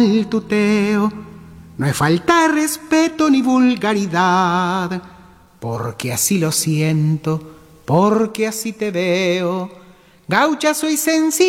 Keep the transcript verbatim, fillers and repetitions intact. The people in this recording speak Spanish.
el tuteo. No es falta de respeto ni vulgaridad, porque así lo siento, porque así te veo. Gaucha soy sencilla